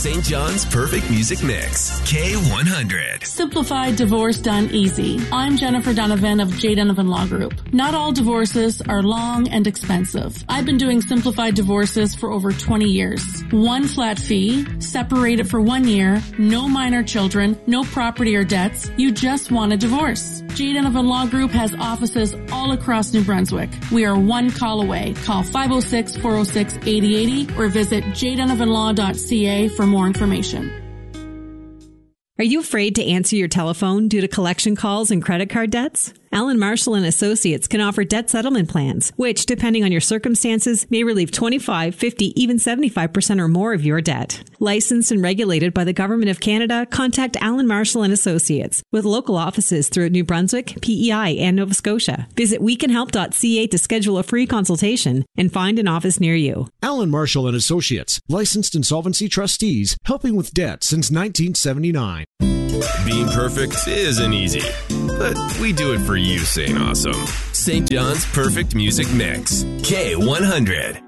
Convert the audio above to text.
St. John's Perfect Music Mix, K100. Simplified divorce done easy. I'm Jennifer Donovan of J. Donovan Law Group. Not all divorces are long and expensive. I've been doing simplified divorces for over 20 years. One flat fee, separated for 1 year, no minor children, no property or debts. You just want a divorce. J. Donovan Law Group has offices all across New Brunswick. We are one call away. Call 506-406-8080 or visit jdonovanlaw.ca for more information. Are you afraid to answer your telephone due to collection calls and credit card debts? Allen Marshall and Associates can offer debt settlement plans, which, depending on your circumstances, may relieve 25, 50, even 75% or more of your debt. Licensed and regulated by the Government of Canada, contact Allen Marshall and Associates with local offices throughout New Brunswick, PEI, and Nova Scotia. Visit wecanhelp.ca to schedule a free consultation and find an office near you. Allen Marshall and Associates, licensed insolvency trustees, helping with debt since 1979. Being perfect isn't easy, but we do it for you, St. Awesome. St. John's Perfect Music Mix, K100.